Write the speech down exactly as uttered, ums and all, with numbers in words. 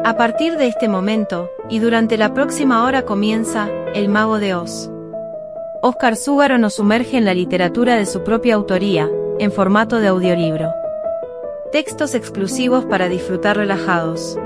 A partir de este momento, y durante la próxima hora comienza, El Mago de Oz. Óscar Zúgaro nos sumerge en la literatura de su propia autoría, en formato de audiolibro. Textos exclusivos para disfrutar relajados.